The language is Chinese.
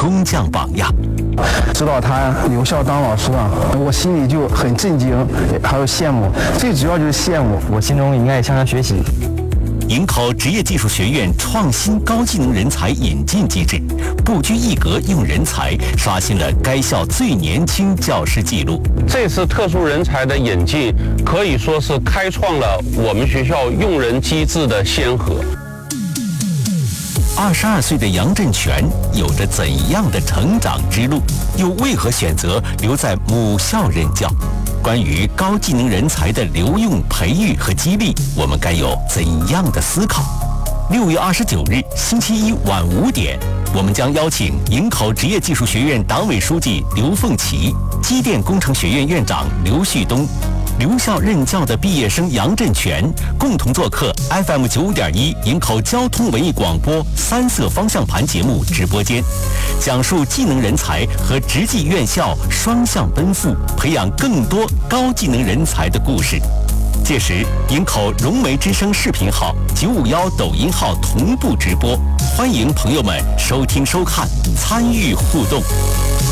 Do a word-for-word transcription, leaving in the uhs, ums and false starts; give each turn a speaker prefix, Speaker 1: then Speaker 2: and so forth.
Speaker 1: 工匠榜样。
Speaker 2: 知道他留校当老师了，我心里就很震惊，还有羡慕，最主要就是羡慕。
Speaker 3: 我心中应该也向他学习。
Speaker 1: 营口职业技术学院创新高技能人才引进机制，不拘一格用人才，刷新了该校最年轻教师纪录。
Speaker 4: 这次特殊人才的引进，可以说是开创了我们学校用人机制的先河。
Speaker 1: 二十二岁的杨振全有着怎样的成长之路？又为何选择留在母校任教？关于高技能人才的留用、培育和激励，我们该有怎样的思考？六月二十九日星期一晚五点，我们将邀请营口职业技术学院党委书记刘凤琪、机电工程学院院长刘旭东、留校任教的毕业生杨振全共同做客 F M 九五点一营口交通文艺广播三色方向盘节目直播间，讲述技能人才和职技院校双向奔赴，培养更多高技能人才的故事。届时，营口融媒之声视频号、九五幺抖音号同步直播，欢迎朋友们收听收看，参与互动。